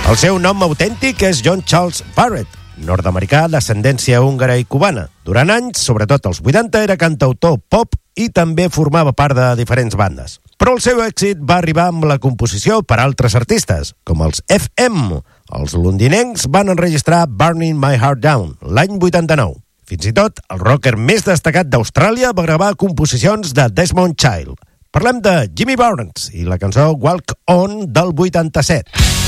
El seu nom autèntic és John Charles Barrett, nord-americà d'ascendència húngara i cubana. Durant anys, sobretot als 80, era cantautor pop i també formava part de diferents bandes. Però el seu èxit va arribar amb la composició per altres artistes, com els FM. Els londinencs van enregistrar Burning My Heart Down l'any 89. Fins i tot, el rocker més destacat d'Austràlia va gravar composicions de Desmond Child. Parlem de Jimmy Barnes i la cançó Walk On del 87.